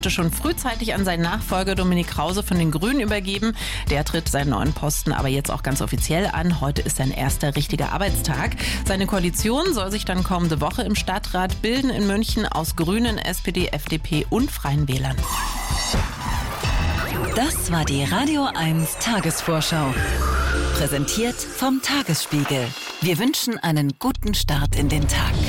schon frühzeitig an seinen Nachfolger Dominik Krause von den Grünen übergeben. Der tritt seinen neuen Posten aber jetzt auch ganz offiziell an. Heute ist sein erster richtiger Arbeitstag. Seine Koalition soll sich dann kommende Woche im Stadtrat bilden in München aus Grünen, SPD, FDP und Freien Wählern. Das war die Radio 1 Tagesvorschau. Präsentiert vom Tagesspiegel. Wir wünschen einen guten Start in den Tag.